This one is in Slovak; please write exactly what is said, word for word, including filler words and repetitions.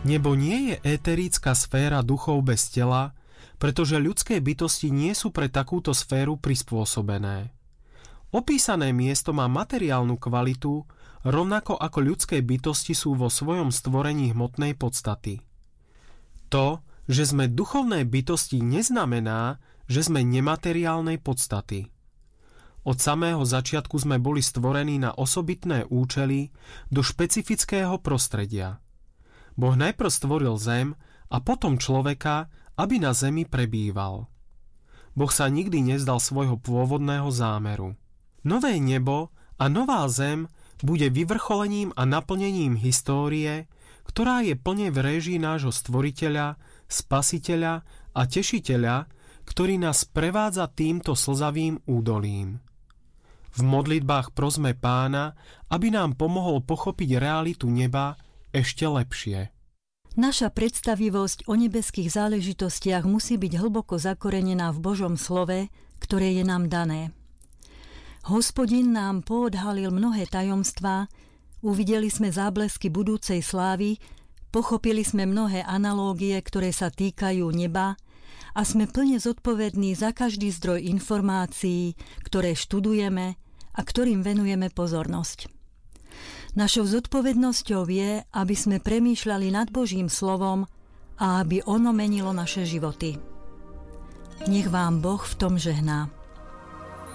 Nebo nie je éterická sféra duchov bez tela, pretože ľudské bytosti nie sú pre takúto sféru prispôsobené. Opísané miesto má materiálnu kvalitu, rovnako ako ľudské bytosti sú vo svojom stvorení hmotnej podstaty. To, že sme duchovné bytosti, neznamená, že sme nemateriálnej podstaty. Od samého začiatku sme boli stvorení na osobitné účely do špecifického prostredia. Boh najprv stvoril zem a potom človeka, aby na zemi prebýval. Boh sa nikdy nevzdal svojho pôvodného zámeru. Nové nebo a nová zem bude vyvrcholením a naplnením histórie, ktorá je plne v réžii nášho stvoriteľa, spasiteľa a tešiteľa, ktorý nás prevádza týmto slzavým údolím. V modlitbách prosme Pána, aby nám pomohol pochopiť realitu neba ešte lepšie. Naša predstavivosť o nebeských záležitostiach musí byť hlboko zakorenená v Božom slove, ktoré je nám dané. Hospodin nám poodhalil mnohé tajomstvá, uvideli sme záblesky budúcej slávy, pochopili sme mnohé analógie, ktoré sa týkajú neba a sme plne zodpovední za každý zdroj informácií, ktoré študujeme a ktorým venujeme pozornosť. Našou zodpovednosťou je, aby sme premýšľali nad Božím slovom a aby ono menilo naše životy. Nech vám Boh v tom žehná.